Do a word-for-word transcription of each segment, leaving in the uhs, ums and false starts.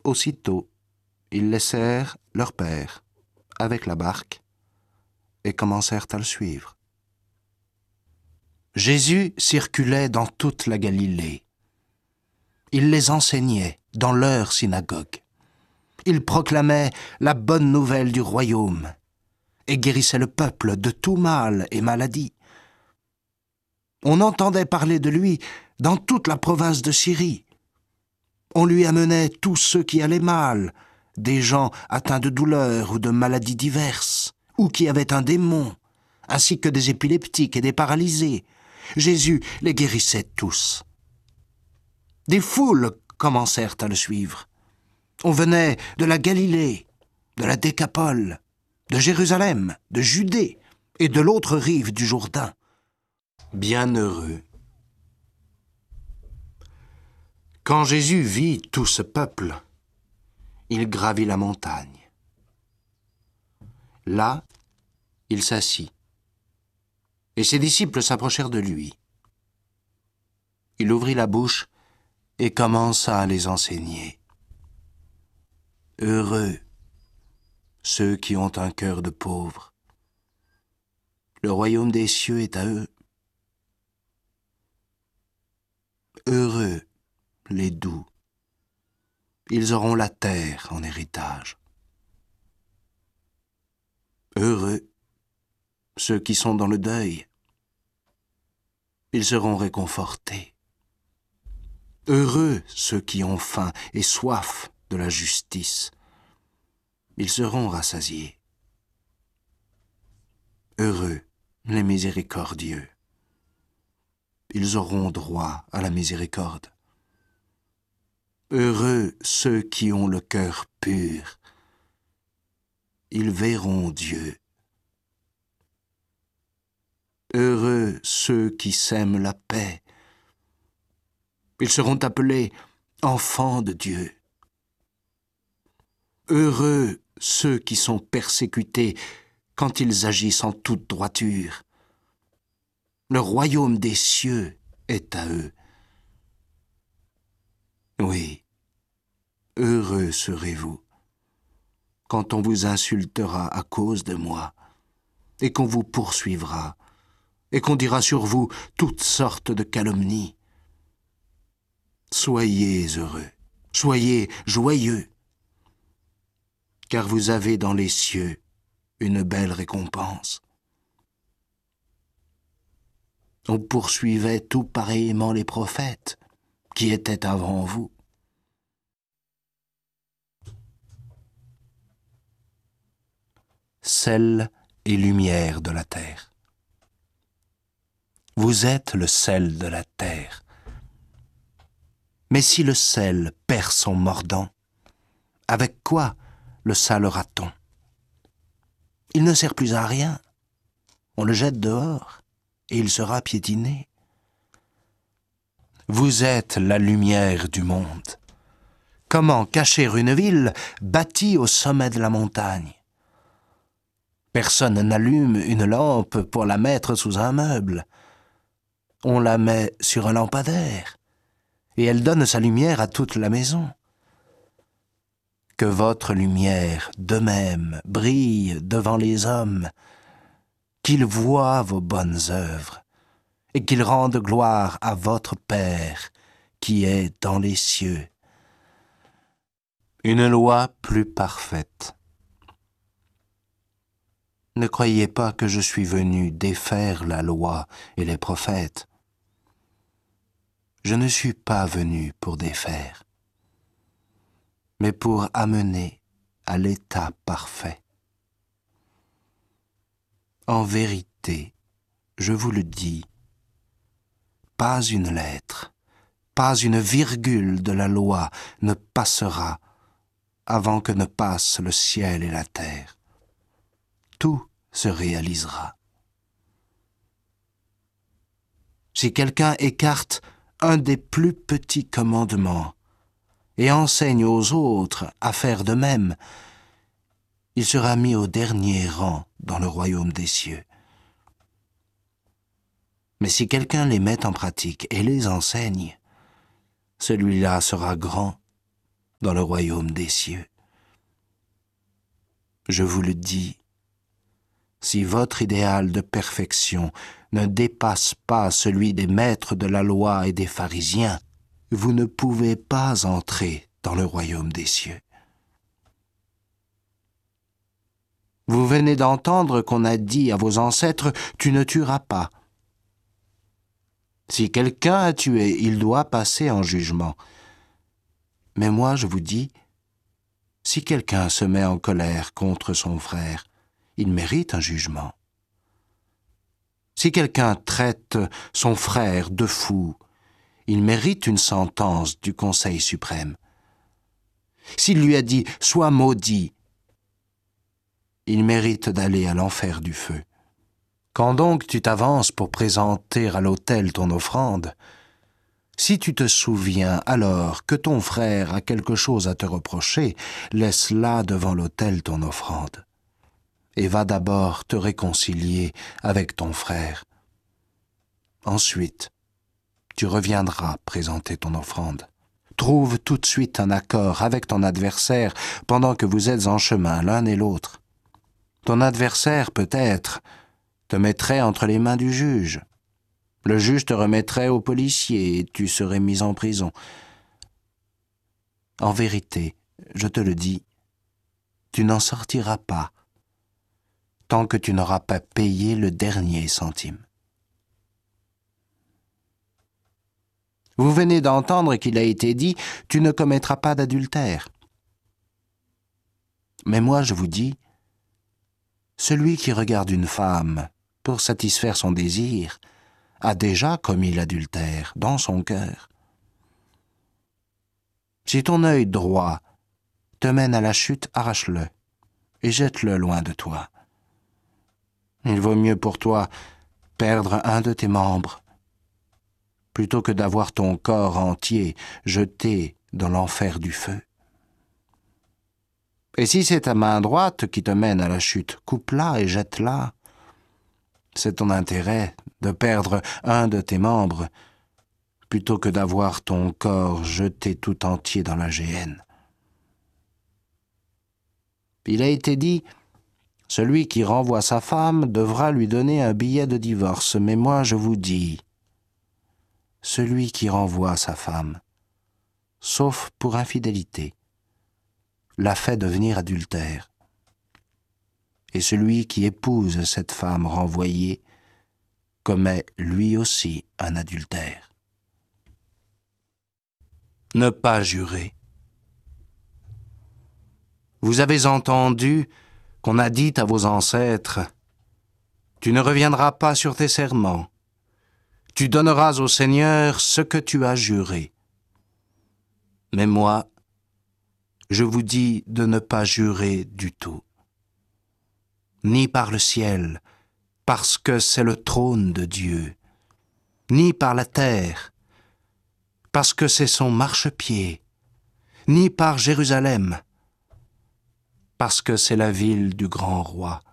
Aussitôt, ils laissèrent leur père avec la barque et commencèrent à le suivre. Jésus circulait dans toute la Galilée. Il les enseignait dans leur synagogue. Il proclamait la bonne nouvelle du royaume et guérissait le peuple de tout mal et maladie. On entendait parler de lui dans toute la province de Syrie. On lui amenait tous ceux qui allaient mal, des gens atteints de douleurs ou de maladies diverses, ou qui avaient un démon, ainsi que des épileptiques et des paralysés. Jésus les guérissait tous. Des foules commencèrent à le suivre. On venait de la Galilée, de la Décapole, de Jérusalem, de Judée et de l'autre rive du Jourdain. Bienheureux. Quand Jésus vit tout ce peuple, il gravit la montagne. Là, il s'assit, et ses disciples s'approchèrent de lui. Il ouvrit la bouche et commença à les enseigner. Heureux ceux qui ont un cœur de pauvre. Le royaume des cieux est à eux. Heureux les doux. Ils auront la terre en héritage. Heureux ceux qui sont dans le deuil. Ils seront réconfortés. Heureux ceux qui ont faim et soif de la justice. Ils seront rassasiés. Heureux les miséricordieux. Ils auront droit à la miséricorde. Heureux ceux qui ont le cœur pur. Ils verront Dieu. Heureux ceux qui sèment la paix. Ils seront appelés enfants de Dieu. Heureux ceux qui sont persécutés quand ils agissent en toute droiture. Le royaume des cieux est à eux. Oui, heureux serez-vous quand on vous insultera à cause de moi, et qu'on vous poursuivra, et qu'on dira sur vous toutes sortes de calomnies. Soyez heureux, soyez joyeux, car vous avez dans les cieux une belle récompense. On poursuivait tout pareillement les prophètes qui étaient avant vous. Sel et lumière de la terre. Vous êtes le sel de la terre. Mais si le sel perd son mordant, avec quoi le salera-t-on? Il ne sert plus à rien. On le jette dehors et il sera piétiné. Vous êtes la lumière du monde. Comment cacher une ville bâtie au sommet de la montagne? Personne n'allume une lampe pour la mettre sous un meuble. On la met sur un lampadaire, et elle donne sa lumière à toute la maison. Que votre lumière, de même, brille devant les hommes, qu'ils voient vos bonnes œuvres, et qu'ils rendent gloire à votre Père qui est dans les cieux. Une loi plus parfaite. Ne croyez pas que je suis venu défaire la loi et les prophètes. Je ne suis pas venu pour défaire, mais pour amener à l'état parfait. En vérité, je vous le dis, pas une lettre, pas une virgule de la loi ne passera avant que ne passent le ciel et la terre. Tout se réalisera. Si quelqu'un écarte un des plus petits commandements et enseigne aux autres à faire de même, il sera mis au dernier rang dans le royaume des cieux. Mais si quelqu'un les met en pratique et les enseigne, celui-là sera grand dans le royaume des cieux. Je vous le dis, si votre idéal de perfection ne dépasse pas celui des maîtres de la loi et des pharisiens, vous ne pouvez pas entrer dans le royaume des cieux. Vous venez d'entendre qu'on a dit à vos ancêtres « Tu ne tueras pas ». Si quelqu'un a tué, il doit passer en jugement. Mais moi, je vous dis, si quelqu'un se met en colère contre son frère, il mérite un jugement. Si quelqu'un traite son frère de fou, il mérite une sentence du Conseil suprême. S'il lui a dit « Sois maudit », il mérite d'aller à l'enfer du feu. Quand donc tu t'avances pour présenter à l'autel ton offrande, si tu te souviens alors que ton frère a quelque chose à te reprocher, laisse là devant l'autel ton offrande, et va d'abord te réconcilier avec ton frère. Ensuite, tu reviendras présenter ton offrande. Trouve tout de suite un accord avec ton adversaire pendant que vous êtes en chemin l'un et l'autre. Ton adversaire, peut-être, te mettrait entre les mains du juge. Le juge te remettrait au policier et tu serais mis en prison. En vérité, je te le dis, tu n'en sortiras pas tant que tu n'auras pas payé le dernier centime. Vous venez d'entendre qu'il a été dit « Tu ne commettras pas d'adultère ». Mais moi, je vous dis, celui qui regarde une femme pour satisfaire son désir a déjà commis l'adultère dans son cœur. Si ton œil droit te mène à la chute, arrache-le et jette-le loin de toi. Il vaut mieux pour toi perdre un de tes membres plutôt que d'avoir ton corps entier jeté dans l'enfer du feu. Et si c'est ta main droite qui te mène à la chute, coupe-la et jette-la. C'est ton intérêt de perdre un de tes membres plutôt que d'avoir ton corps jeté tout entier dans la géhenne. Il a été dit, celui qui renvoie sa femme devra lui donner un billet de divorce, mais moi je vous dis, celui qui renvoie sa femme, sauf pour infidélité, l'a fait devenir adultère. Et celui qui épouse cette femme renvoyée commet lui aussi un adultère. Ne pas jurer. Vous avez entendu qu'on a dit à vos ancêtres « Tu ne reviendras pas sur tes serments, tu donneras au Seigneur ce que tu as juré. » Mais moi, je vous dis de ne pas jurer du tout, ni par le ciel, parce que c'est le trône de Dieu, ni par la terre, parce que c'est son marchepied, ni par Jérusalem, parce que c'est la ville du grand roi.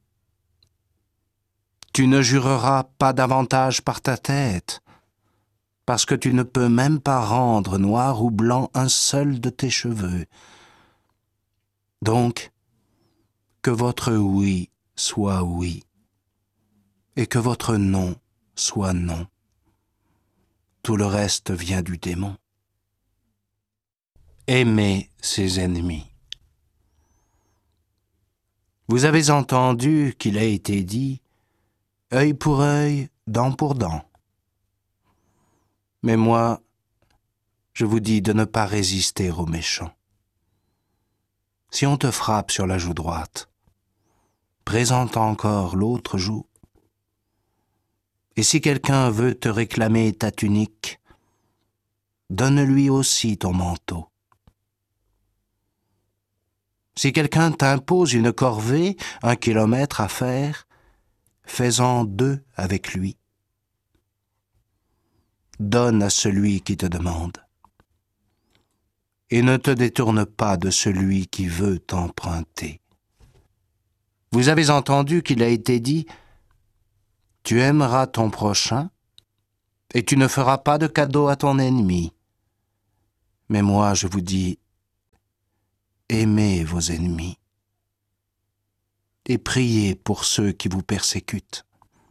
Tu ne jureras pas davantage par ta tête, parce que tu ne peux même pas rendre noir ou blanc un seul de tes cheveux. Donc, que votre oui soit oui, et que votre non soit non. Tout le reste vient du démon. Aimez ses ennemis. Vous avez entendu qu'il a été dit « œil pour œil, dent pour dent ». Mais moi, je vous dis de ne pas résister aux méchants. Si on te frappe sur la joue droite, présente encore l'autre joue. Et si quelqu'un veut te réclamer ta tunique, donne-lui aussi ton manteau. Si quelqu'un t'impose une corvée, un kilomètre à faire, fais-en deux avec lui. Donne à celui qui te demande. Et ne te détourne pas de celui qui veut t'emprunter. Vous avez entendu qu'il a été dit « Tu aimeras ton prochain et tu ne feras pas de cadeau à ton ennemi. » Mais moi, je vous dis, aimez vos ennemis et priez pour ceux qui vous persécutent.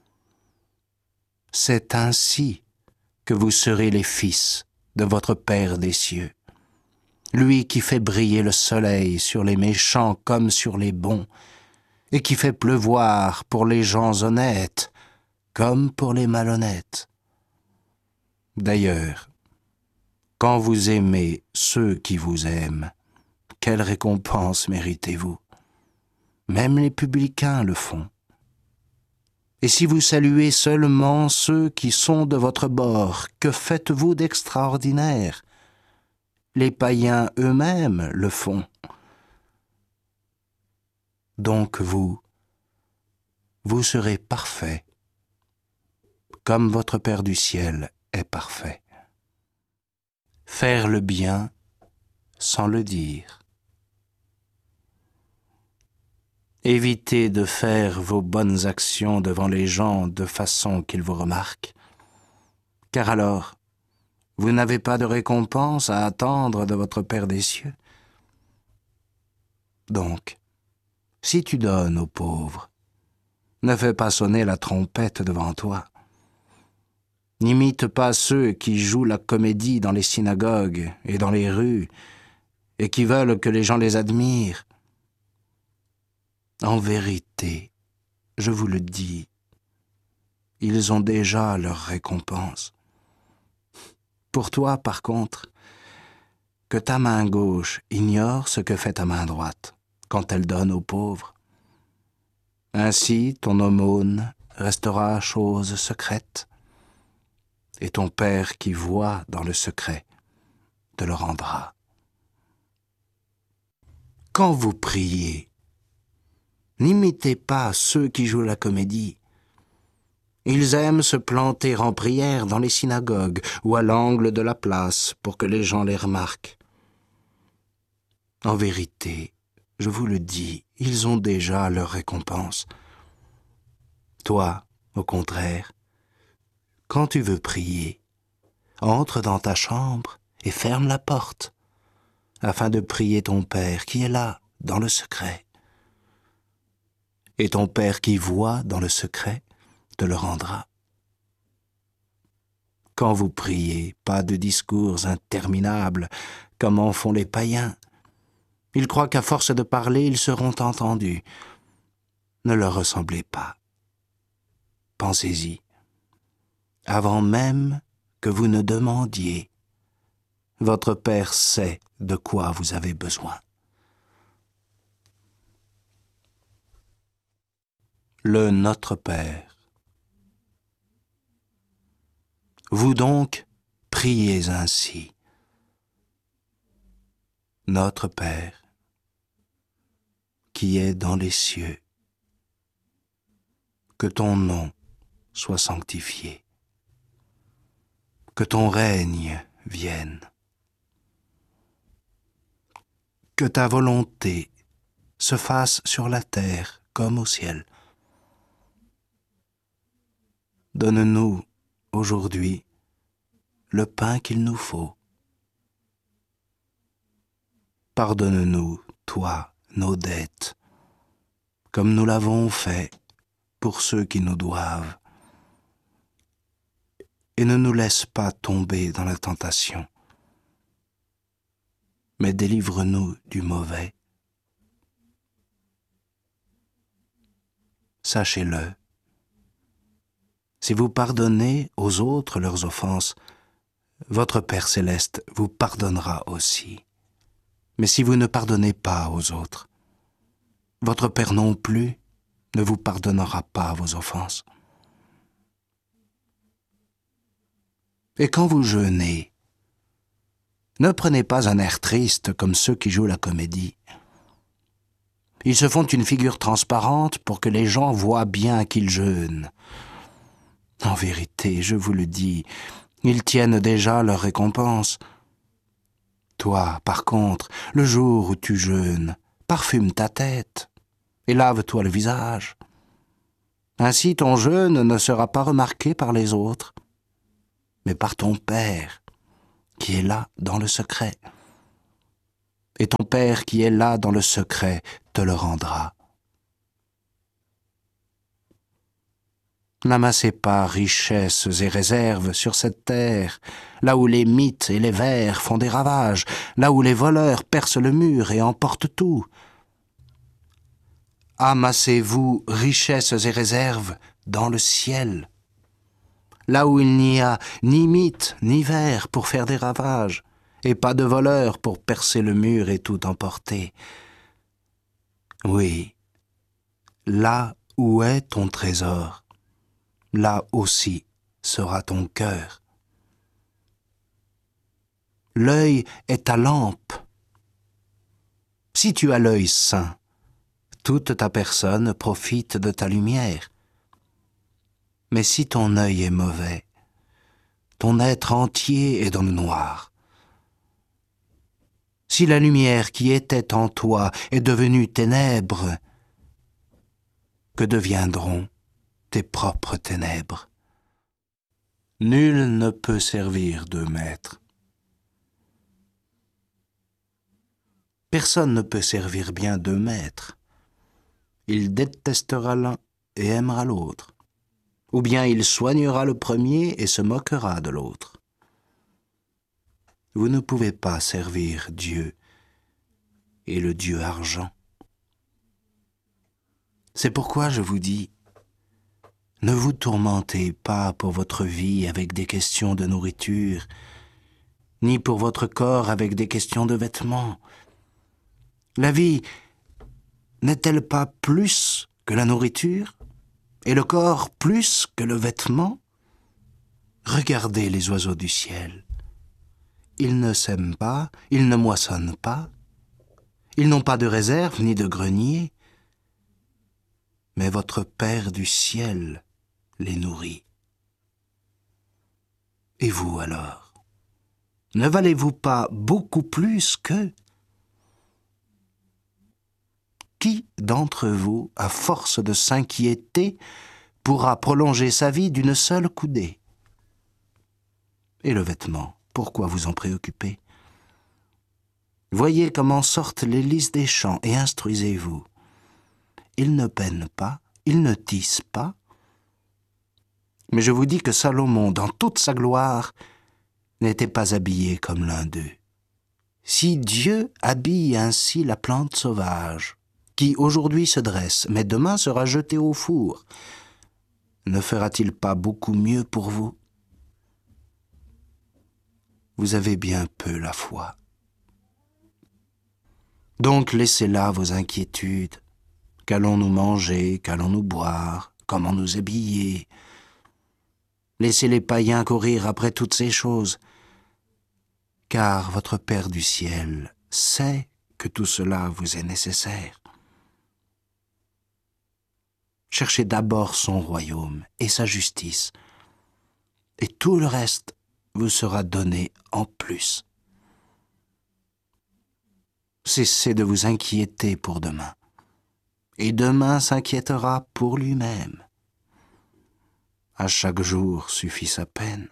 C'est ainsi que vous serez les fils de votre Père des cieux, lui qui fait briller le soleil sur les méchants comme sur les bons, et qui fait pleuvoir pour les gens honnêtes comme pour les malhonnêtes. D'ailleurs, quand vous aimez ceux qui vous aiment, quelle récompense méritez-vous? Même les publicains le font. Et si vous saluez seulement ceux qui sont de votre bord, que faites-vous d'extraordinaire? Les païens eux-mêmes le font. Donc vous, vous serez parfaits, comme votre Père du ciel est parfait. Faire le bien sans le dire. Évitez de faire vos bonnes actions devant les gens de façon qu'ils vous remarquent, car alors, vous n'avez pas de récompense à attendre de votre Père des cieux. Donc, si tu donnes aux pauvres, ne fais pas sonner la trompette devant toi. N'imite pas ceux qui jouent la comédie dans les synagogues et dans les rues et qui veulent que les gens les admirent. En vérité, je vous le dis, ils ont déjà leur récompense. Pour toi, par contre, que ta main gauche ignore ce que fait ta main droite quand elle donne aux pauvres. Ainsi, ton aumône restera chose secrète, et ton Père qui voit dans le secret te le rendra. Quand vous priez, n'imitez pas ceux qui jouent la comédie. Ils aiment se planter en prière dans les synagogues ou à l'angle de la place pour que les gens les remarquent. En vérité, je vous le dis, ils ont déjà leur récompense. Toi, au contraire, quand tu veux prier, entre dans ta chambre et ferme la porte, afin de prier ton Père qui est là, dans le secret. Et ton Père qui voit dans le secret te le rendra. Quand vous priez, pas de discours interminables, comme en font les païens. Ils croient qu'à force de parler, ils seront entendus. Ne leur ressemblez pas. Pensez-y. Avant même que vous ne demandiez, votre Père sait de quoi vous avez besoin. Le Notre Père. Vous donc, priez ainsi. Notre Père, qui est dans les cieux, que ton nom soit sanctifié, que ton règne vienne, que ta volonté se fasse sur la terre comme au ciel. Donne-nous aujourd'hui le pain qu'il nous faut. Pardonne-nous, toi, nos dettes, comme nous l'avons fait pour ceux qui nous doivent. Et ne nous laisse pas tomber dans la tentation, mais délivre-nous du mauvais. Sachez-le, si vous pardonnez aux autres leurs offenses, votre Père céleste vous pardonnera aussi. Mais si vous ne pardonnez pas aux autres, votre Père non plus ne vous pardonnera pas vos offenses. Et quand vous jeûnez, ne prenez pas un air triste comme ceux qui jouent la comédie. Ils se font une figure transparente pour que les gens voient bien qu'ils jeûnent. En vérité, je vous le dis, ils tiennent déjà leur récompense. Toi, par contre, le jour où tu jeûnes, parfume ta tête et lave-toi le visage. Ainsi ton jeûne ne sera pas remarqué par les autres, mais par ton Père, qui est là dans le secret. et ton Père qui est là dans le secret te le rendra. N'amassez pas richesses et réserves sur cette terre, là où les mythes et les vers font des ravages, là où les voleurs percent le mur et emportent tout. Amassez-vous richesses et réserves dans le ciel, là où il n'y a ni mythes ni vers pour faire des ravages, et pas de voleurs pour percer le mur et tout emporter. Oui, là où est ton trésor, là aussi sera ton cœur. L'œil est ta lampe. Si tu as l'œil sain, toute ta personne profite de ta lumière. Mais si ton œil est mauvais, ton être entier est dans le noir. Si la lumière qui était en toi est devenue ténèbres, que deviendront tes propres ténèbres? Nul ne peut servir deux maîtres. Personne ne peut servir bien deux maîtres. Il détestera l'un et aimera l'autre. Ou bien il soignera le premier et se moquera de l'autre. Vous ne pouvez pas servir Dieu et le Dieu argent. C'est pourquoi je vous dis, ne vous tourmentez pas pour votre vie avec des questions de nourriture, ni pour votre corps avec des questions de vêtements. La vie n'est-elle pas plus que la nourriture, et le corps plus que le vêtement? Regardez les oiseaux du ciel. Ils ne sèment pas, ils ne moissonnent pas, ils n'ont pas de réserve ni de grenier, mais votre Père du ciel les nourrit. Et vous alors, ne valez-vous pas beaucoup plus qu'eux? Qui d'entre vous, à force de s'inquiéter, pourra prolonger sa vie d'une seule coudée? Et le vêtement, pourquoi vous en préoccuper? Voyez comment sortent les lys des champs et instruisez-vous. Ils ne peinent pas, ils ne tissent pas. Mais je vous dis que Salomon, dans toute sa gloire, n'était pas habillé comme l'un d'eux. Si Dieu habille ainsi la plante sauvage, qui aujourd'hui se dresse, mais demain sera jetée au four, ne fera-t-il pas beaucoup mieux pour vous? Vous avez bien peu la foi. Donc laissez là vos inquiétudes. Qu'allons-nous manger? Qu'allons-nous boire? Comment nous habiller? Laissez les païens courir après toutes ces choses, car votre Père du ciel sait que tout cela vous est nécessaire. Cherchez d'abord son royaume et sa justice, et tout le reste vous sera donné en plus. Cessez de vous inquiéter pour demain, et demain s'inquiétera pour lui-même. À chaque jour suffit sa peine.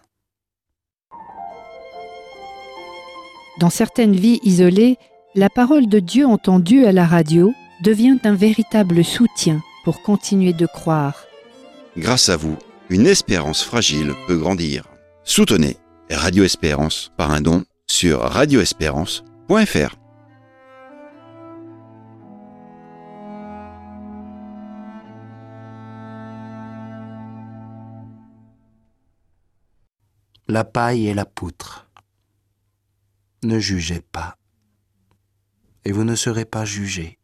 Dans certaines vies isolées, la parole de Dieu entendue à la radio devient un véritable soutien pour continuer de croire. Grâce à vous, une espérance fragile peut grandir. Soutenez Radio Espérance par un don sur radio espérance point f r. La paille et la poutre. Ne jugez pas, et vous ne serez pas jugés,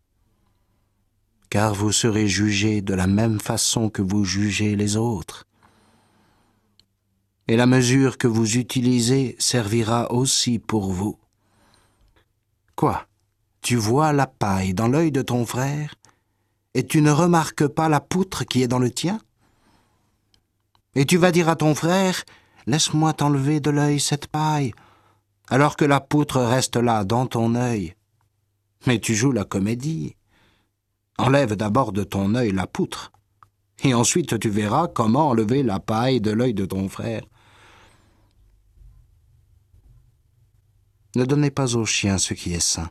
car vous serez jugés de la même façon que vous jugez les autres. Et la mesure que vous utilisez servira aussi pour vous. Quoi? Tu vois la paille dans l'œil de ton frère, et tu ne remarques pas la poutre qui est dans le tien? Et tu vas dire à ton frère, « Laisse-moi t'enlever de l'œil cette paille », alors que la poutre reste là, dans ton œil. Mais tu joues la comédie. Enlève d'abord de ton œil la poutre, et ensuite tu verras comment enlever la paille de l'œil de ton frère. Ne donnez pas aux chiens ce qui est sain.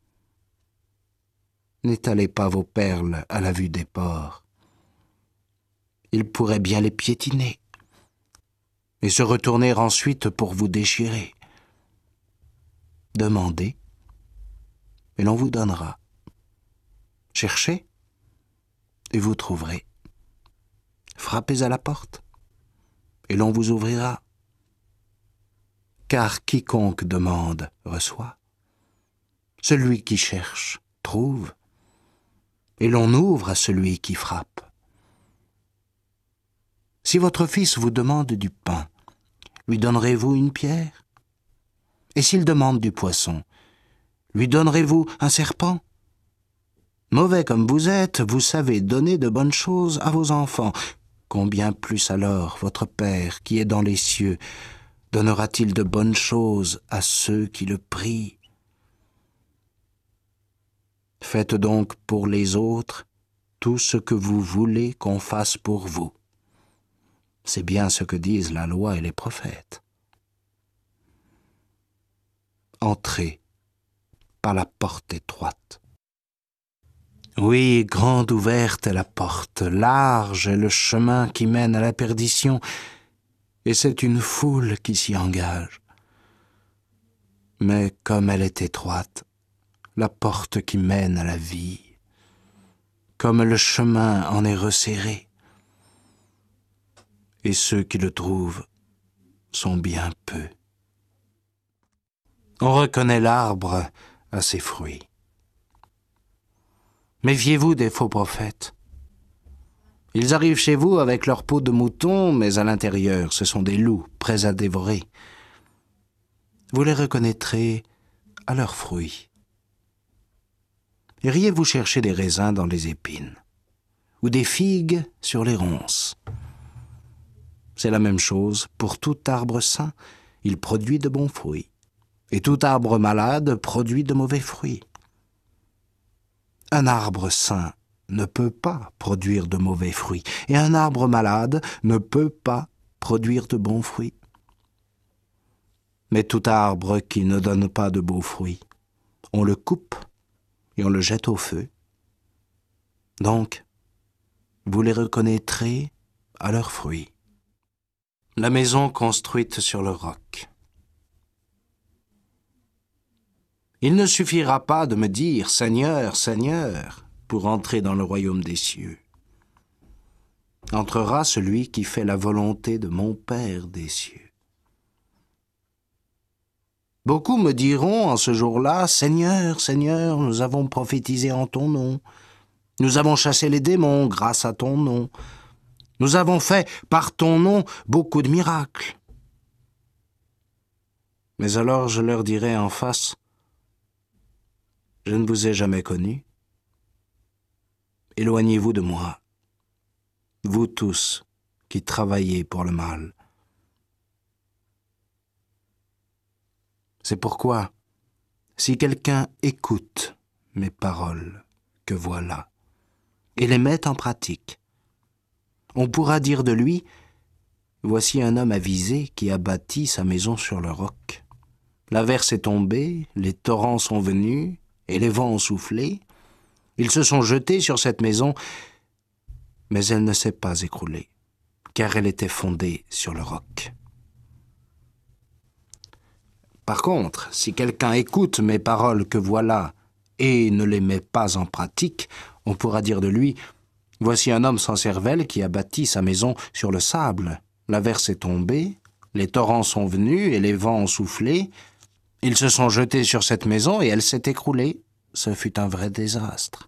N'étalez pas vos perles à la vue des porcs. Ils pourraient bien les piétiner et se retourner ensuite pour vous déchirer. Demandez, et l'on vous donnera. Cherchez, et vous trouverez. Frappez à la porte, et l'on vous ouvrira. Car quiconque demande reçoit. Celui qui cherche trouve, et l'on ouvre à celui qui frappe. Si votre fils vous demande du pain, lui donnerez-vous une pierre? Et s'il demande du poisson, lui donnerez-vous un serpent? Mauvais comme vous êtes, vous savez donner de bonnes choses à vos enfants. Combien plus alors votre Père qui est dans les cieux donnera-t-il de bonnes choses à ceux qui le prient? Faites donc pour les autres tout ce que vous voulez qu'on fasse pour vous. C'est bien ce que disent la loi et les prophètes. Entrez par la porte étroite. Oui, grande ouverte est la porte, large est le chemin qui mène à la perdition, et c'est une foule qui s'y engage. Mais comme elle est étroite, la porte qui mène à la vie, comme le chemin en est resserré, et ceux qui le trouvent sont bien peu. On reconnaît l'arbre à ses fruits. Méfiez-vous des faux prophètes. Ils arrivent chez vous avec leur peau de mouton, mais à l'intérieur, ce sont des loups prêts à dévorer. Vous les reconnaîtrez à leurs fruits. Iriez-vous chercher des raisins dans les épines, ou des figues sur les ronces? C'est la même chose pour tout arbre sain, il produit de bons fruits, et tout arbre malade produit de mauvais fruits. Un arbre sain ne peut pas produire de mauvais fruits, et un arbre malade ne peut pas produire de bons fruits. Mais tout arbre qui ne donne pas de beaux fruits, on le coupe et on le jette au feu. Donc, vous les reconnaîtrez à leurs fruits. La maison construite sur le roc. Il ne suffira pas de me dire « Seigneur, Seigneur » pour entrer dans le royaume des cieux. Entrera celui qui fait la volonté de mon Père des cieux. Beaucoup me diront en ce jour-là « Seigneur, Seigneur, nous avons prophétisé en ton nom. Nous avons chassé les démons grâce à ton nom. Nous avons fait par ton nom beaucoup de miracles. » Mais alors je leur dirai en face « Je ne vous ai jamais connu. Éloignez-vous de moi, vous tous qui travaillez pour le mal. » C'est pourquoi, si quelqu'un écoute mes paroles que voilà, et les met en pratique, on pourra dire de lui, voici un homme avisé qui a bâti sa maison sur le roc. L'averse est tombée, les torrents sont venus, et les vents ont soufflé. Ils se sont jetés sur cette maison, mais elle ne s'est pas écroulée, car elle était fondée sur le roc. Par contre, si quelqu'un écoute mes paroles que voilà et ne les met pas en pratique, on pourra dire de lui, voici un homme sans cervelle qui a bâti sa maison sur le sable. L'averse est tombée, les torrents sont venus et les vents ont soufflé. Ils se sont jetés sur cette maison et elle s'est écroulée. Ce fut un vrai désastre.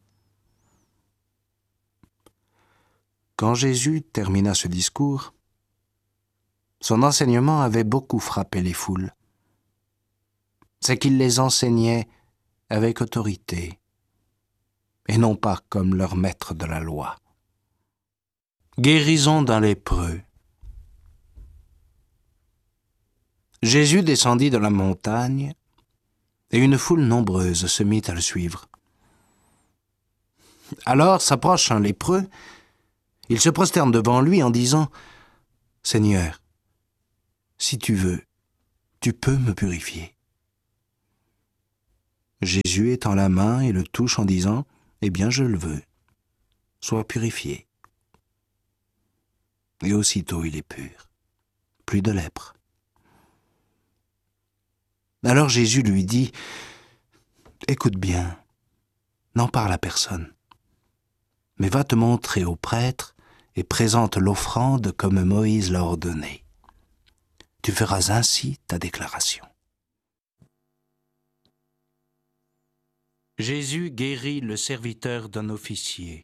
Quand Jésus termina ce discours, son enseignement avait beaucoup frappé les foules. C'est qu'il les enseignait avec autorité, et non pas comme leur maître de la loi. Guérison d'un lépreux. Jésus descendit de la montagne, et une foule nombreuse se mit à le suivre. Alors s'approche un lépreux, il se prosterne devant lui en disant « Seigneur, si tu veux, tu peux me purifier. » Jésus étend la main et le touche en disant « Eh bien, je le veux. Sois purifié. » Et aussitôt il est pur. Plus de lèpre. Alors Jésus lui dit « Écoute bien, n'en parle à personne, mais va te montrer au prêtre et présente l'offrande comme Moïse l'a ordonné. Tu feras ainsi ta déclaration. » Jésus guérit le serviteur d'un officier.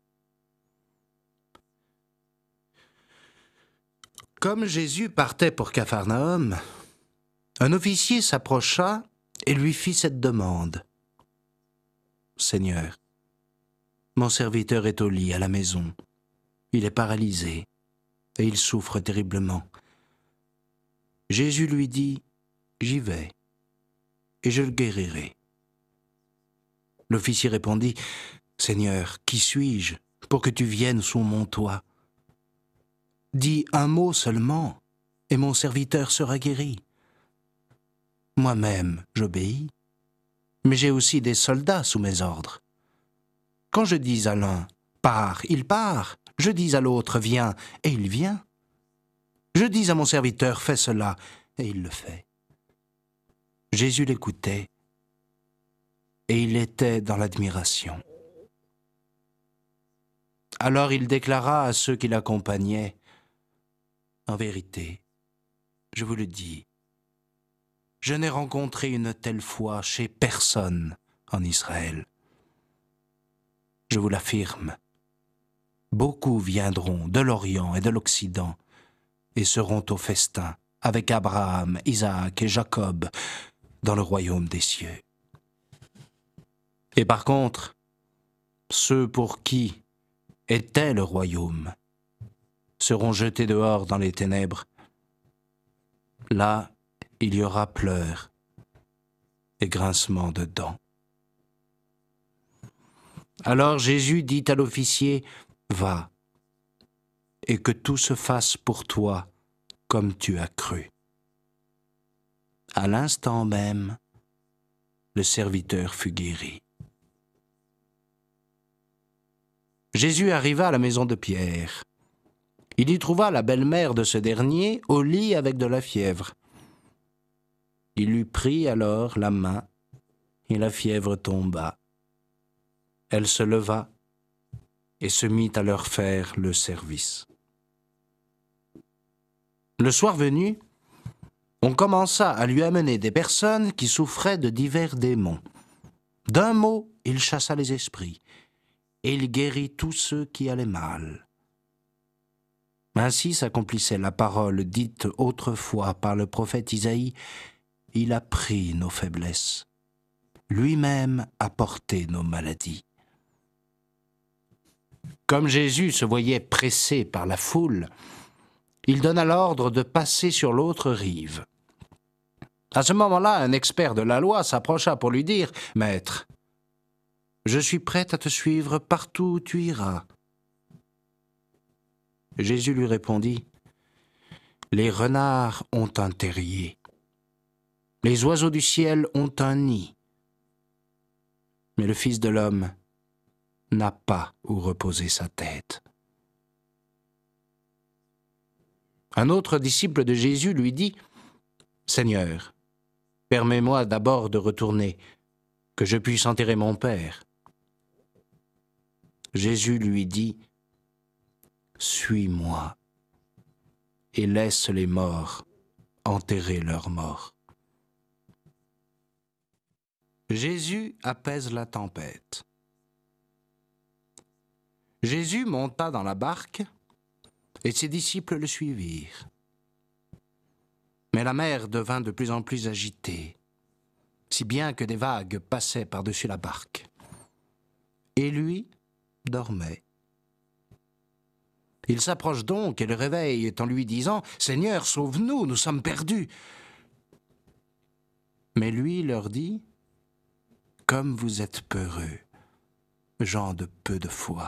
Comme Jésus partait pour Capharnaüm, un officier s'approcha et lui fit cette demande. « Seigneur, mon serviteur est au lit à la maison. Il est paralysé et il souffre terriblement. » Jésus lui dit « J'y vais et je le guérirai. » L'officier répondit « Seigneur, qui suis-je pour que tu viennes sous mon toit? Dis un mot seulement et mon serviteur sera guéri. Moi-même, j'obéis, mais j'ai aussi des soldats sous mes ordres. Quand je dis à l'un « Pars », il part. Je dis à l'autre « Viens », et il vient. Je dis à mon serviteur « Fais cela », et il le fait. Jésus l'écoutait, et il était dans l'admiration. Alors il déclara à ceux qui l'accompagnaient « En vérité, je vous le dis, je n'ai rencontré une telle foi chez personne en Israël. Je vous l'affirme, beaucoup viendront de l'Orient et de l'Occident et seront au festin avec Abraham, Isaac et Jacob dans le royaume des cieux. Et par contre, ceux pour qui était le royaume seront jetés dehors dans les ténèbres. Là, il y aura pleurs et grincement de dents. » Alors Jésus dit à l'officier, « Va, et que tout se fasse pour toi comme tu as cru. » À l'instant même, le serviteur fut guéri. Jésus arriva à la maison de Pierre. Il y trouva la belle-mère de ce dernier au lit avec de la fièvre. Il lui prit alors la main et la fièvre tomba. Elle se leva et se mit à leur faire le service. Le soir venu, on commença à lui amener des personnes qui souffraient de divers démons. D'un mot, il chassa les esprits et il guérit tous ceux qui allaient mal. Ainsi s'accomplissait la parole dite autrefois par le prophète Isaïe. Il a pris nos faiblesses. Lui-même a porté nos maladies. Comme Jésus se voyait pressé par la foule, il donna l'ordre de passer sur l'autre rive. À ce moment-là, un expert de la loi s'approcha pour lui dire « Maître, je suis prêt à te suivre partout où tu iras. » Jésus lui répondit « Les renards ont un terrier, les oiseaux du ciel ont un nid, mais le Fils de l'homme n'a pas où reposer sa tête. » Un autre disciple de Jésus lui dit « Seigneur, permets-moi d'abord de retourner, que je puisse enterrer mon Père. » Jésus lui dit « Suis-moi et laisse les morts enterrer leurs morts. » Jésus apaise la tempête. Jésus monta dans la barque et ses disciples le suivirent. Mais la mer devint de plus en plus agitée, si bien que des vagues passaient par-dessus la barque. Et lui dormait. Il s'approche donc et le réveille en lui disant « Seigneur, sauve-nous, nous sommes perdus. » Mais lui leur dit « Comme vous êtes peureux, gens de peu de foi. »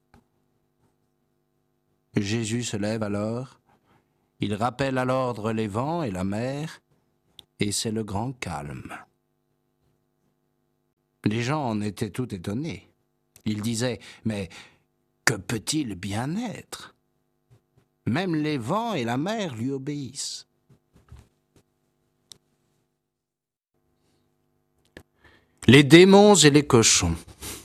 Jésus se lève alors, il rappelle à l'ordre les vents et la mer, et c'est le grand calme. Les gens en étaient tout étonnés. Ils disaient « Mais que peut-il bien être ? Même les vents et la mer lui obéissent. » Les démons et les cochons.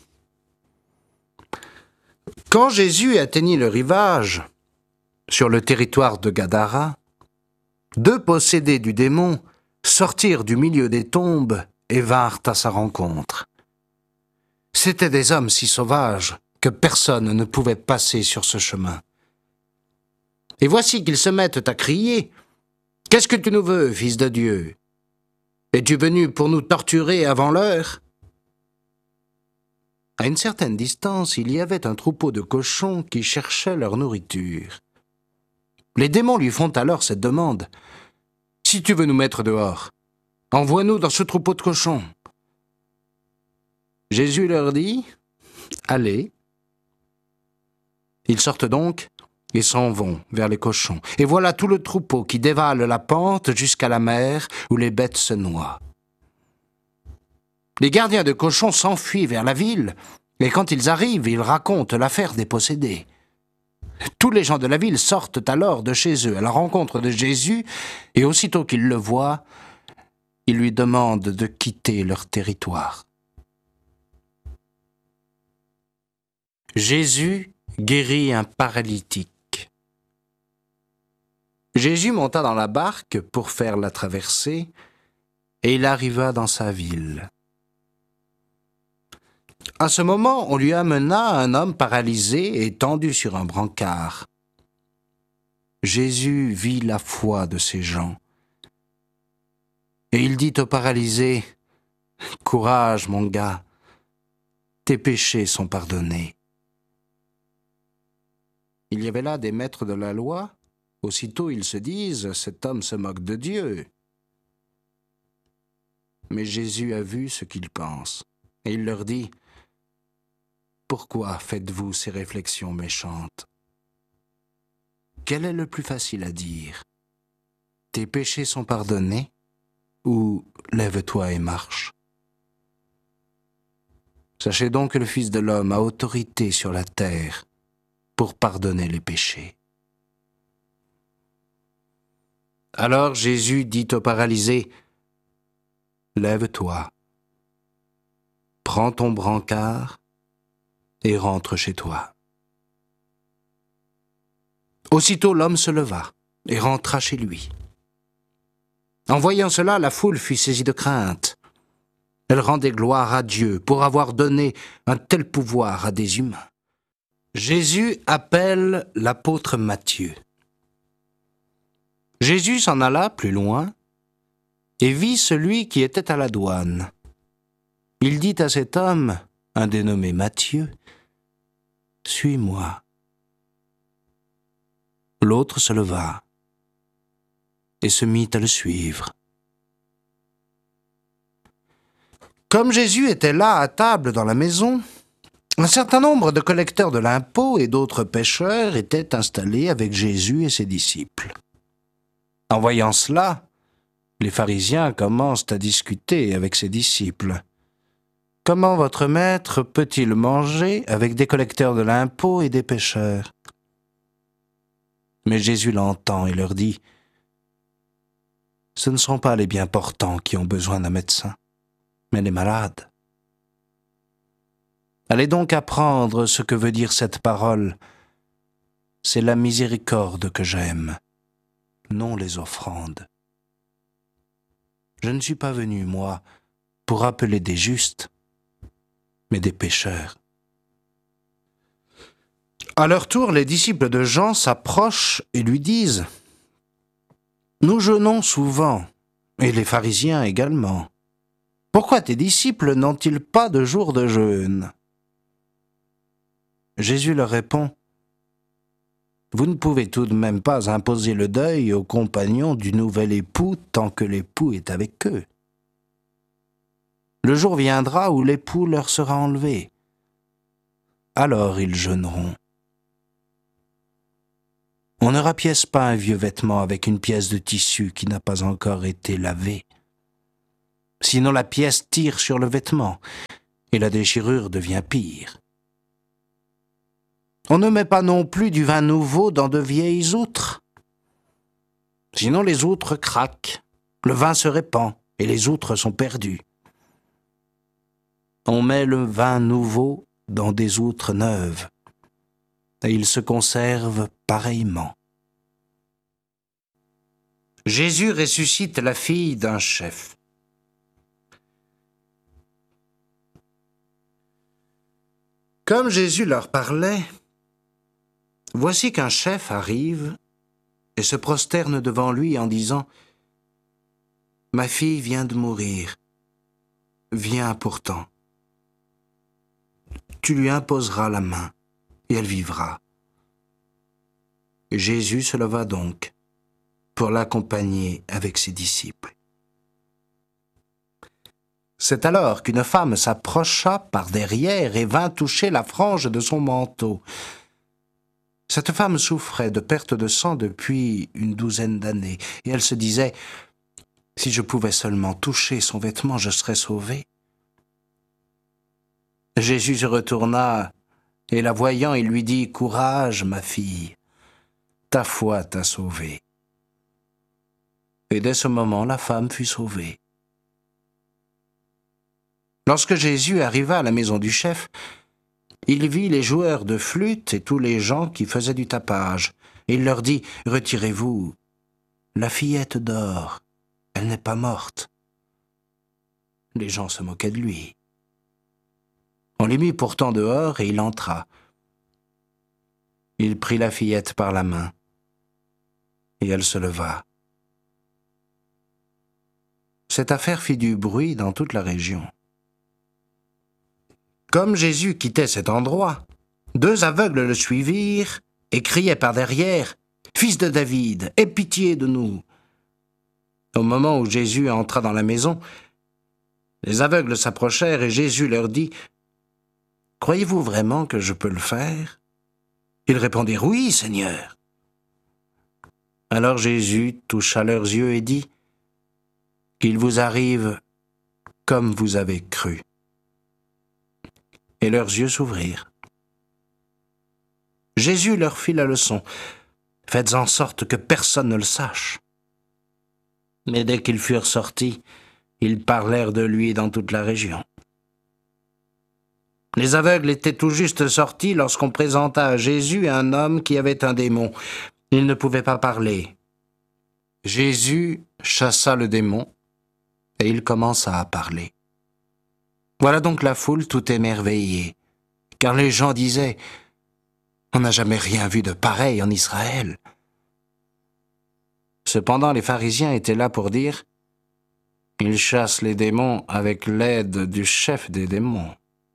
Quand Jésus atteignit le rivage, sur le territoire de Gadara, deux possédés du démon sortirent du milieu des tombes et vinrent à sa rencontre. C'étaient des hommes si sauvages que personne ne pouvait passer sur ce chemin. Et voici qu'ils se mettent à crier « Qu'est-ce que tu nous veux, fils de Dieu ? Es-tu venu pour nous torturer avant l'heure ?» À une certaine distance, il y avait un troupeau de cochons qui cherchaient leur nourriture. Les démons lui font alors cette demande. « Si tu veux nous mettre dehors, envoie-nous dans ce troupeau de cochons. » Jésus leur dit « Allez. » Ils sortent donc et s'en vont vers les cochons. Et voilà tout le troupeau qui dévale la pente jusqu'à la mer où les bêtes se noient. Les gardiens de cochons s'enfuient vers la ville, et quand ils arrivent, ils racontent l'affaire des possédés. Tous les gens de la ville sortent alors de chez eux à la rencontre de Jésus, et aussitôt qu'ils le voient, ils lui demandent de quitter leur territoire. Jésus guérit un paralytique. Jésus monta dans la barque pour faire la traversée, et il arriva dans sa ville. À ce moment, on lui amena un homme paralysé et tendu sur un brancard. Jésus vit la foi de ces gens. Et il dit au paralysé, « Courage, mon gars, tes péchés sont pardonnés. » Il y avait là des maîtres de la loi. Aussitôt, ils se disent, « Cet homme se moque de Dieu. » Mais Jésus a vu ce qu'ils pensent, et il leur dit, « Pourquoi faites-vous ces réflexions méchantes ? Quel est le plus facile à dire ? Tes péchés sont pardonnés ? Ou lève-toi et marche ? Sachez donc que le Fils de l'homme a autorité sur la terre pour pardonner les péchés. » Alors Jésus dit au paralysé, « Lève-toi, prends ton brancard et rentre chez toi. » Aussitôt l'homme se leva et rentra chez lui. En voyant cela, la foule fut saisie de crainte. Elle rendait gloire à Dieu pour avoir donné un tel pouvoir à des humains. Jésus appelle l'apôtre Matthieu. Jésus s'en alla plus loin et vit celui qui était à la douane. Il dit à cet homme, un dénommé Matthieu, « Suis-moi. » L'autre se leva et se mit à le suivre. Comme Jésus était là à table dans la maison, un certain nombre de collecteurs de l'impôt et d'autres pécheurs étaient installés avec Jésus et ses disciples. En voyant cela, les pharisiens commencent à discuter avec ses disciples. « Comment votre maître peut-il manger avec des collecteurs de l'impôt et des pécheurs ?» Mais Jésus l'entend et leur dit, « Ce ne sont pas les bien portants qui ont besoin d'un médecin, mais les malades. Allez donc apprendre ce que veut dire cette parole. C'est la miséricorde que j'aime, non les offrandes. Je ne suis pas venu, moi, pour appeler des justes, mais des pécheurs. » À leur tour, les disciples de Jean s'approchent et lui disent « Nous jeûnons souvent, et les pharisiens également. Pourquoi tes disciples n'ont-ils pas de jour de jeûne ?» Jésus leur répond « Vous ne pouvez tout de même pas imposer le deuil aux compagnons du nouvel époux tant que l'époux est avec eux. Le jour viendra où l'époux leur sera enlevé. Alors ils jeûneront. On ne rapièce pas un vieux vêtement avec une pièce de tissu qui n'a pas encore été lavée. Sinon la pièce tire sur le vêtement, et la déchirure devient pire. On ne met pas non plus du vin nouveau dans de vieilles outres. Sinon les outres craquent, le vin se répand et les outres sont perdues. On met le vin nouveau dans des outres neuves et il se conserve pareillement. Jésus ressuscite la fille d'un chef. Comme Jésus leur parlait, voici qu'un chef arrive et se prosterne devant lui en disant « Ma fille vient de mourir, viens pourtant. Tu lui imposeras la main et elle vivra. » Jésus se leva donc pour l'accompagner avec ses disciples. C'est alors qu'une femme s'approcha par derrière et vint toucher la frange de son manteau. Cette femme souffrait de perte de sang depuis une douzaine d'années, et elle se disait « Si je pouvais seulement toucher son vêtement, je serais sauvée. » Jésus se retourna, et la voyant, il lui dit « Courage, ma fille, ta foi t'a sauvée. » Et dès ce moment, la femme fut sauvée. Lorsque Jésus arriva à la maison du chef, il vit les joueurs de flûte et tous les gens qui faisaient du tapage. Et il leur dit « Retirez-vous, la fillette dort, elle n'est pas morte. » Les gens se moquaient de lui. On l'y mit pourtant dehors et il entra. Il prit la fillette par la main et elle se leva. Cette affaire fit du bruit dans toute la région. Comme Jésus quittait cet endroit, deux aveugles le suivirent et criaient par derrière « Fils de David, aie pitié de nous !» Au moment où Jésus entra dans la maison, les aveugles s'approchèrent et Jésus leur dit « Croyez-vous vraiment que je peux le faire ?» Ils répondirent « Oui, Seigneur !» Alors Jésus toucha leurs yeux et dit « Qu'il vous arrive comme vous avez cru. » Et leurs yeux s'ouvrirent. Jésus leur fit la leçon. Faites en sorte que personne ne le sache. Mais dès qu'ils furent sortis, ils parlèrent de lui dans toute la région. Les aveugles étaient tout juste sortis lorsqu'on présenta à Jésus un homme qui avait un démon. Il ne pouvait pas parler. Jésus chassa le démon et il commença à parler. Voilà donc la foule tout émerveillée, car les gens disaient « On n'a jamais rien vu de pareil en Israël. » Cependant, les pharisiens étaient là pour dire « Il chasse les démons avec l'aide du chef des démons. »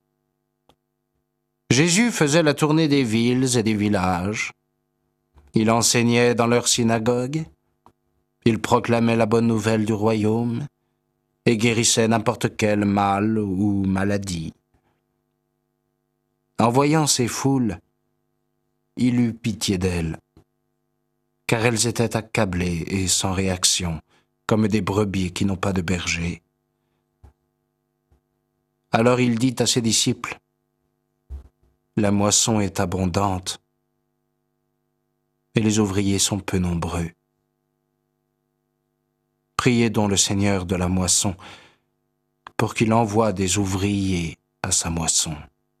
Jésus faisait la tournée des villes et des villages. Il enseignait dans leurs synagogues. Il proclamait la bonne nouvelle du royaume et guérissait n'importe quel mal ou maladie. En voyant ces foules, il eut pitié d'elles, car elles étaient accablées et sans réaction, comme des brebis qui n'ont pas de berger. Alors il dit à ses disciples, « La moisson est abondante, et les ouvriers sont peu nombreux. Priez donc le Seigneur de la moisson pour qu'il envoie des ouvriers à sa moisson. »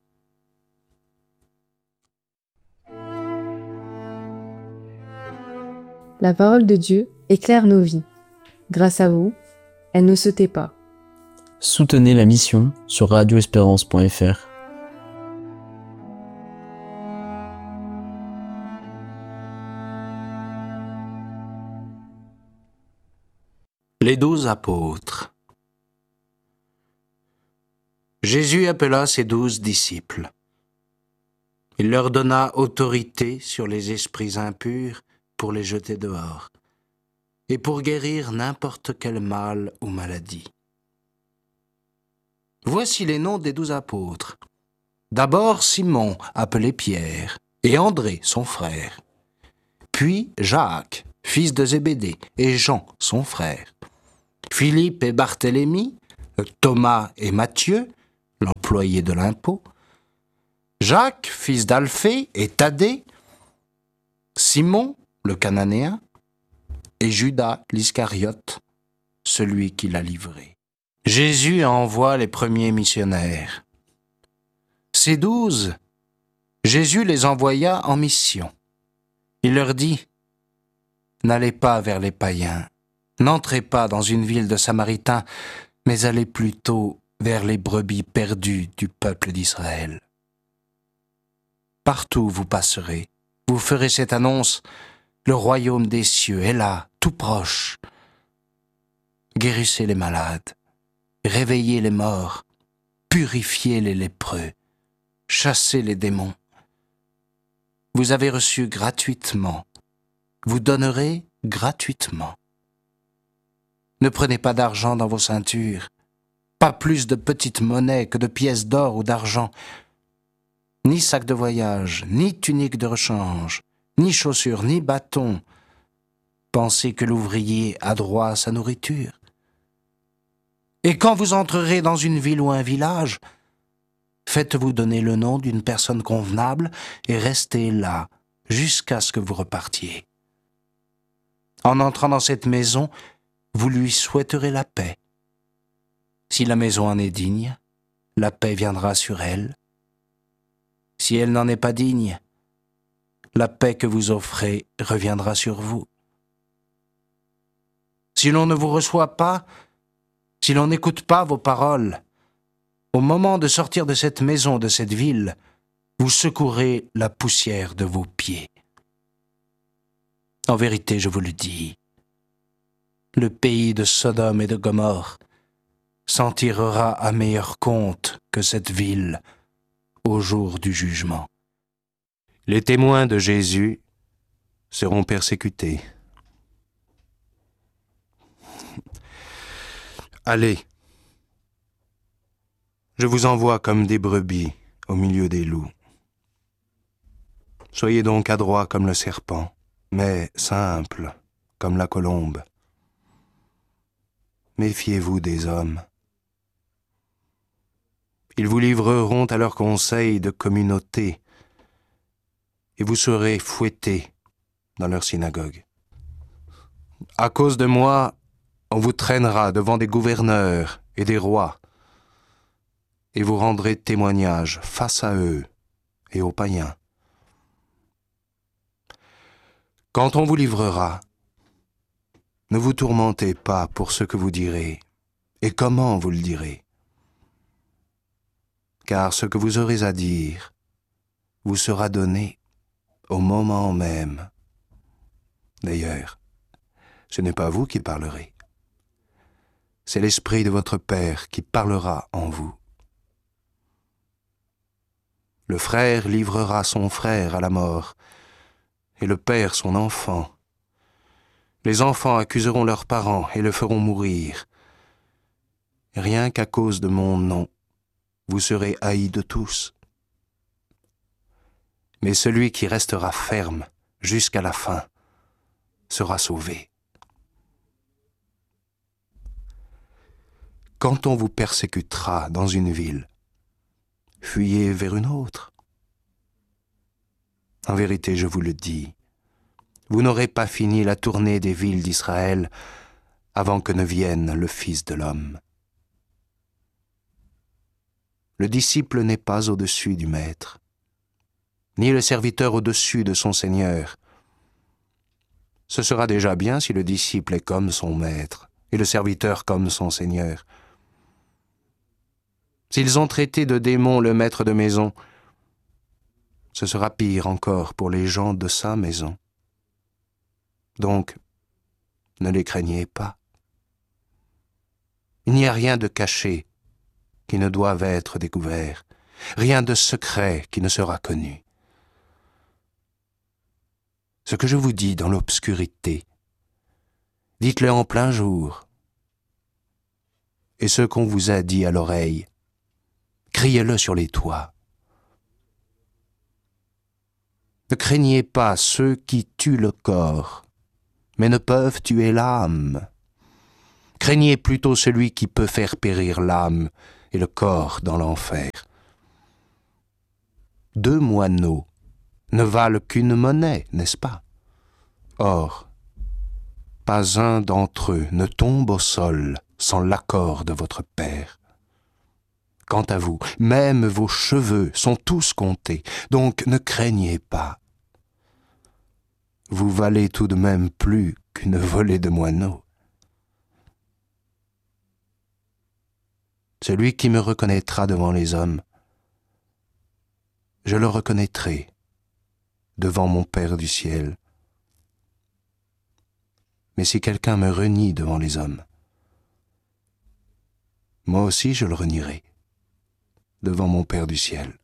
La parole de Dieu éclaire nos vies. Grâce à vous, elle ne se tait pas. Soutenez la mission sur radio espérance point f r. Les douze apôtres. Jésus appela ses douze disciples. Il leur donna autorité sur les esprits impurs pour les jeter dehors et pour guérir n'importe quel mal ou maladie. Voici les noms des douze apôtres. D'abord Simon, appelé Pierre, et André, son frère. Puis Jacques, fils de Zébédée, et Jean, son frère. Philippe et Barthélemy, Thomas et Matthieu, l'employé de l'impôt, Jacques, fils d'Alphée, et Thaddée, Simon, le Cananéen, et Judas l'Iscariote, celui qui l'a livré. Jésus envoie les premiers missionnaires. Ces douze, Jésus les envoya en mission. Il leur dit, « N'allez pas vers les païens, n'entrez pas dans une ville de Samaritains, mais allez plutôt vers les brebis perdues du peuple d'Israël. Partout où vous passerez, vous ferez cette annonce, le royaume des cieux est là, tout proche. Guérissez les malades, réveillez les morts, purifiez les lépreux, chassez les démons. Vous avez reçu gratuitement, vous donnerez gratuitement. Ne prenez pas d'argent dans vos ceintures, pas plus de petites monnaies que de pièces d'or ou d'argent, ni sac de voyage, ni tunique de rechange, ni chaussures, ni bâton. Pensez que l'ouvrier a droit à sa nourriture. Et quand vous entrerez dans une ville ou un village, faites-vous donner le nom d'une personne convenable et restez là jusqu'à ce que vous repartiez. En entrant dans cette maison, vous lui souhaiterez la paix. Si la maison en est digne, la paix viendra sur elle. Si elle n'en est pas digne, la paix que vous offrez reviendra sur vous. Si l'on ne vous reçoit pas, si l'on n'écoute pas vos paroles, au moment de sortir de cette maison, de cette ville, vous secourez la poussière de vos pieds. En vérité, je vous le dis, le pays de Sodome et de Gomorrhe s'en tirera à meilleur compte que cette ville au jour du jugement. Les témoins de Jésus seront persécutés. Allez, je vous envoie comme des brebis au milieu des loups. Soyez donc adroits comme le serpent, mais simples comme la colombe. Méfiez-vous des hommes. Ils vous livreront à leurs conseils de communauté, et vous serez fouettés dans leur synagogue. À cause de moi, on vous traînera devant des gouverneurs et des rois, et vous rendrez témoignage face à eux et aux païens. Quand on vous livrera, ne vous tourmentez pas pour ce que vous direz et comment vous le direz, car ce que vous aurez à dire vous sera donné au moment même. D'ailleurs, ce n'est pas vous qui parlerez, c'est l'Esprit de votre Père qui parlera en vous. Le frère livrera son frère à la mort, et le père son enfant. Les enfants accuseront leurs parents et le feront mourir. Rien qu'à cause de mon nom, vous serez haïs de tous. Mais celui qui restera ferme jusqu'à la fin sera sauvé. Quand on vous persécutera dans une ville, fuyez vers une autre. En vérité, je vous le dis, vous n'aurez pas fini la tournée des villes d'Israël avant que ne vienne le Fils de l'homme. Le disciple n'est pas au-dessus du maître, ni le serviteur au-dessus de son Seigneur. Ce sera déjà bien si le disciple est comme son maître et le serviteur comme son Seigneur. S'ils ont traité de démon le maître de maison, ce sera pire encore pour les gens de sa maison. Donc, ne les craignez pas. Il n'y a rien de caché qui ne doive être découvert, rien de secret qui ne sera connu. Ce que je vous dis dans l'obscurité, dites-le en plein jour. Et ce qu'on vous a dit à l'oreille, criez-le sur les toits. Ne craignez pas ceux qui tuent le corps, mais ne peuvent tuer l'âme. Craignez plutôt celui qui peut faire périr l'âme et le corps dans l'enfer. Deux moineaux ne valent qu'une monnaie, n'est-ce pas? Or, pas un d'entre eux ne tombe au sol sans l'accord de votre Père. Quant à vous, même vos cheveux sont tous comptés, donc ne craignez pas. Vous valez tout de même plus qu'une volée de moineaux. Celui qui me reconnaîtra devant les hommes, je le reconnaîtrai devant mon Père du ciel. Mais si quelqu'un me renie devant les hommes, moi aussi je le renierai devant mon Père du ciel.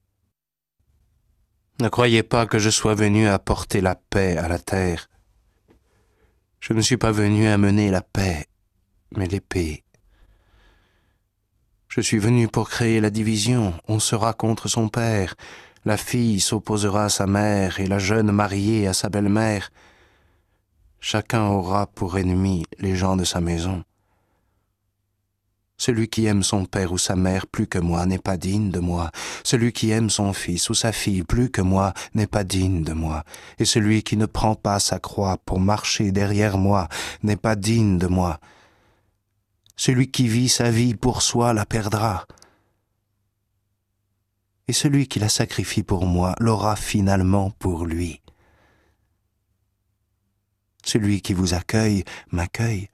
Ne croyez pas que je sois venu apporter la paix à la terre. Je ne suis pas venu amener la paix, mais l'épée. Je suis venu pour créer la division. On sera contre son père, la fille s'opposera à sa mère et la jeune mariée à sa belle-mère. Chacun aura pour ennemi les gens de sa maison. Celui qui aime son père ou sa mère plus que moi n'est pas digne de moi. Celui qui aime son fils ou sa fille plus que moi n'est pas digne de moi. Et celui qui ne prend pas sa croix pour marcher derrière moi n'est pas digne de moi. Celui qui vit sa vie pour soi la perdra. Et celui qui la sacrifie pour moi l'aura finalement pour lui. Celui qui vous accueille m'accueille.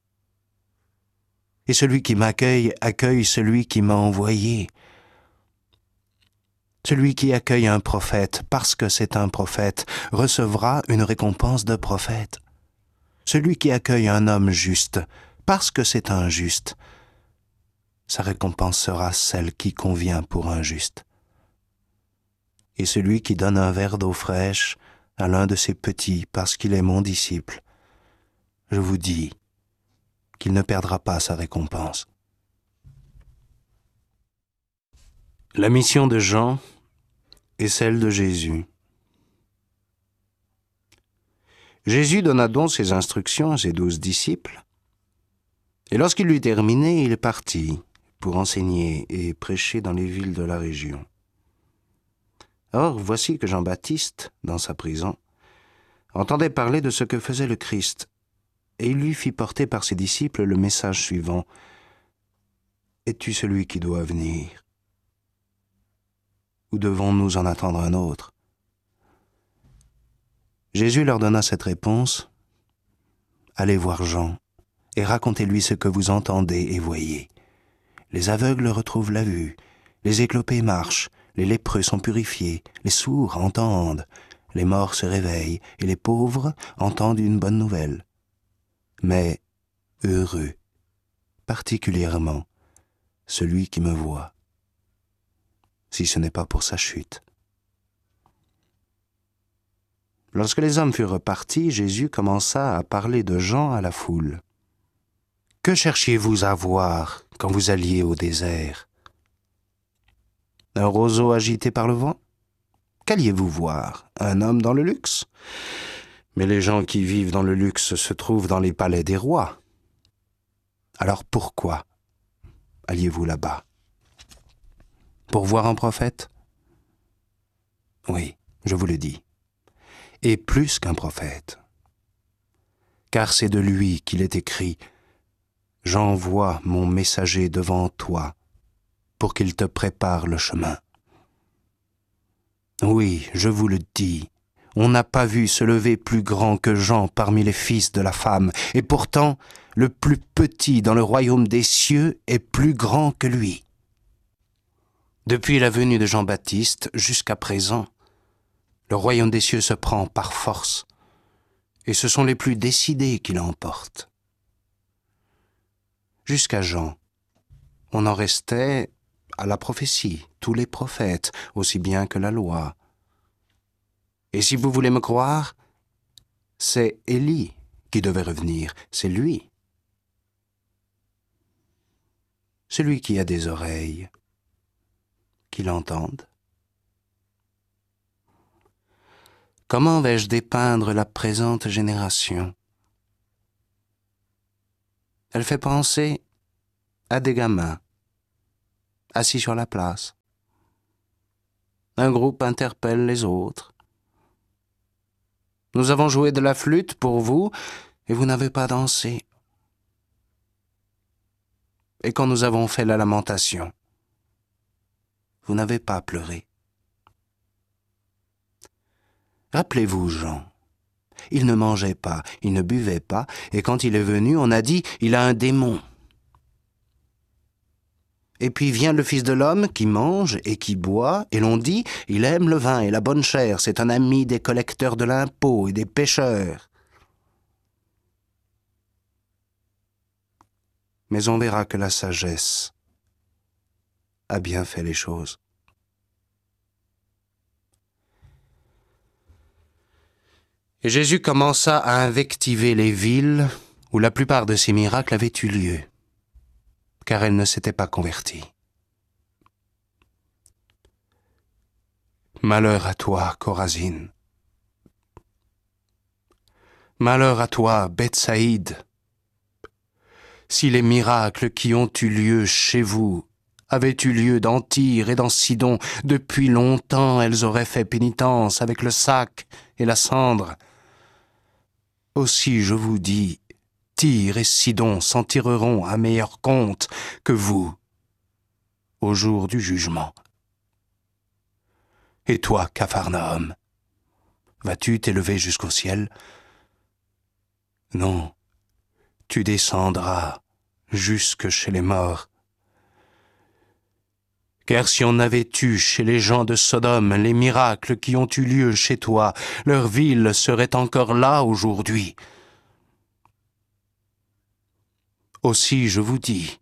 Et celui qui m'accueille accueille celui qui m'a envoyé. Celui qui accueille un prophète parce que c'est un prophète recevra une récompense de prophète. Celui qui accueille un homme juste parce que c'est un juste, sa récompense sera celle qui convient pour un juste. Et celui qui donne un verre d'eau fraîche à l'un de ses petits parce qu'il est mon disciple, je vous dis qu'il ne perdra pas sa récompense. La mission de Jean est celle de Jésus. Jésus donna donc ses instructions à ses douze disciples, et lorsqu'il eut terminé, il partit pour enseigner et prêcher dans les villes de la région. Or, voici que Jean-Baptiste, dans sa prison, entendait parler de ce que faisait le Christ, et il lui fit porter par ses disciples le message suivant. « Es-tu celui qui doit venir? Ou devons-nous en attendre un autre ?» Jésus leur donna cette réponse. « Allez voir Jean, et racontez-lui ce que vous entendez et voyez. Les aveugles retrouvent la vue, les éclopés marchent, les lépreux sont purifiés, les sourds entendent, les morts se réveillent, et les pauvres entendent une bonne nouvelle. Mais heureux, particulièrement, celui qui me voit, si ce n'est pas pour sa chute. » Lorsque les hommes furent repartis, Jésus commença à parler de Jean à la foule. « Que cherchiez-vous à voir quand vous alliez au désert? Un roseau agité par le vent? Qu'alliez-vous voir? Un homme dans le luxe? Mais les gens qui vivent dans le luxe se trouvent dans les palais des rois. Alors pourquoi alliez-vous là-bas? Pour voir un prophète? Oui, je vous le dis. Et plus qu'un prophète. Car c'est de lui qu'il est écrit « J'envoie mon messager devant toi pour qu'il te prépare le chemin. » Oui, je vous le dis, on n'a pas vu se lever plus grand que Jean parmi les fils de la femme, et pourtant le plus petit dans le royaume des cieux est plus grand que lui. Depuis la venue de Jean-Baptiste jusqu'à présent, le royaume des cieux se prend par force, et ce sont les plus décidés qui l'emportent. Jusqu'à Jean, on en restait à la prophétie, tous les prophètes, aussi bien que la loi. Et si vous voulez me croire, c'est Élie qui devait revenir, c'est lui. Celui qui a des oreilles, qu'il entende. Comment vais-je dépeindre la présente génération? Elle fait penser à des gamins assis sur la place. Un groupe interpelle les autres. Nous avons joué de la flûte pour vous, et vous n'avez pas dansé. Et quand nous avons fait la lamentation, vous n'avez pas pleuré. Rappelez-vous, Jean, il ne mangeait pas, il ne buvait pas, et quand il est venu, on a dit, il a un démon. Et puis vient le Fils de l'homme qui mange et qui boit, et l'on dit, il aime le vin et la bonne chair, c'est un ami des collecteurs de l'impôt et des pécheurs. Mais on verra que la sagesse a bien fait les choses. Et Jésus commença à invectiver les villes où la plupart de ces miracles avaient eu lieu, car elles ne s'étaient pas converties. Malheur à toi, Chorazine. Malheur à toi, Bethsaïde. Si les miracles qui ont eu lieu chez vous avaient eu lieu dans Tyr et dans Sidon, depuis longtemps elles auraient fait pénitence avec le sac et la cendre. Aussi je vous dis, Tyr et Sidon s'en tireront à meilleur compte que vous au jour du jugement. Et toi, Capharnaüm, vas-tu t'élever jusqu'au ciel? Non, tu descendras jusque chez les morts. Car si on avait eu chez les gens de Sodome les miracles qui ont eu lieu chez toi, leur ville serait encore là aujourd'hui. Aussi je vous dis,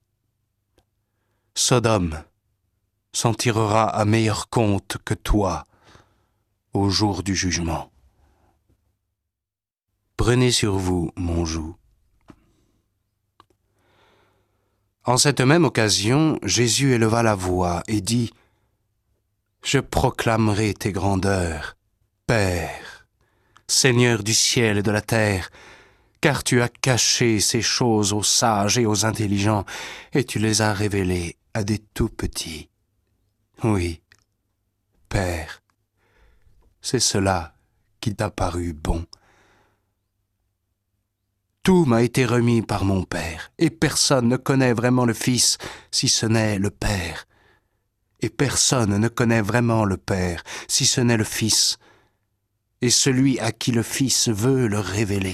Sodome s'en tirera à meilleur compte que toi au jour du jugement. Prenez sur vous mon joug. En cette même occasion, Jésus éleva la voix et dit, « Je proclamerai tes grandeurs, Père, Seigneur du ciel et de la terre, car tu as caché ces choses aux sages et aux intelligents, et tu les as révélées à des tout-petits. Oui, Père, c'est cela qui t'a paru bon. Tout m'a été remis par mon Père, et personne ne connaît vraiment le Fils si ce n'est le Père. Et personne ne connaît vraiment le Père si ce n'est le Fils, et celui à qui le Fils veut le révéler.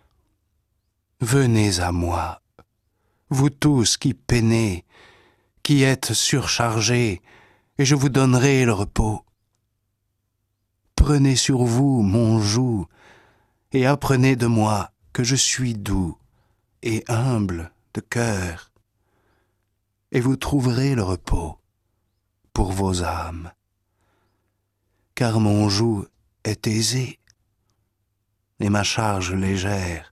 Venez à moi, vous tous qui peinez, qui êtes surchargés, et je vous donnerai le repos. Prenez sur vous mon joug, et apprenez de moi que je suis doux et humble de cœur, et vous trouverez le repos pour vos âmes. Car mon joug est aisé, et ma charge légère.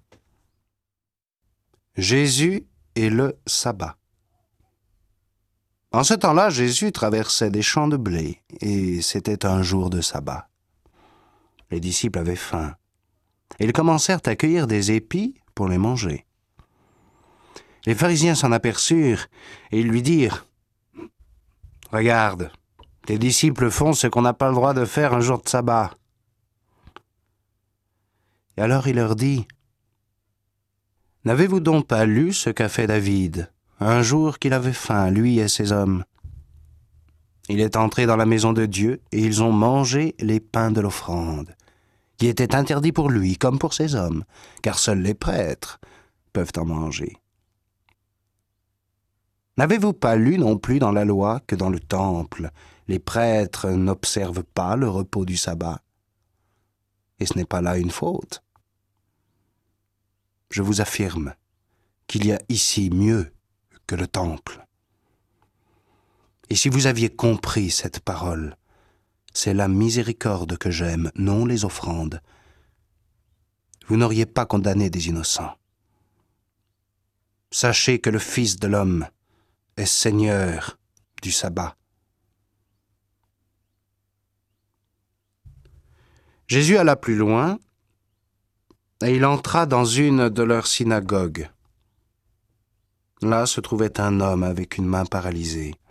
Jésus et le sabbat. En ce temps-là, Jésus traversait des champs de blé, et c'était un jour de sabbat. Les disciples avaient faim. Ils commencèrent à cueillir des épis pour les manger. Les pharisiens s'en aperçurent et ils lui dirent « Regarde, tes disciples font ce qu'on n'a pas le droit de faire un jour de sabbat. » Et alors il leur dit « N'avez-vous donc pas lu ce qu'a fait David, un jour qu'il avait faim, lui et ses hommes? Il est entré dans la maison de Dieu et ils ont mangé les pains de l'offrande, qui était interdit pour lui comme pour ses hommes, car seuls les prêtres peuvent en manger. N'avez-vous pas lu non plus dans la loi que dans le temple, les prêtres n'observent pas le repos du sabbat? Et ce n'est pas là une faute. Je vous affirme qu'il y a ici mieux que le temple. Et si vous aviez compris cette parole, c'est la miséricorde que j'aime, non les offrandes. Vous n'auriez pas condamné des innocents. Sachez que le Fils de l'homme est Seigneur du sabbat. » Jésus alla plus loin, et il entra dans une de leurs synagogues. Là se trouvait un homme avec une main paralysée.